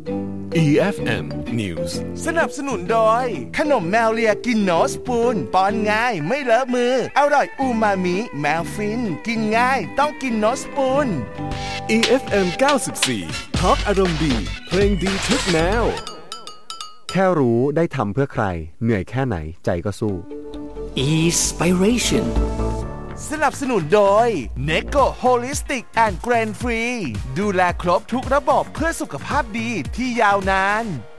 EFM News สนับสนุนโดยขนมแมวเลียกินโนสปูนป้อนง่ายไม่เลอะมืออร่อยอูมามิแมวฟินกินง่ายต้องกินโนสปูน EFM 94 Talk อารมณ์ดีเพลงดีทุกแนวแค่รู้ได้ทำเพื่อใครเหนื่อยแค่ไหนใจก็สู้ Inspiration สนับสนุนโดย Neko Holistic and Grain Free ดูแลครบทุกระบบเพื่อสุขภาพดีที่ยาวนาน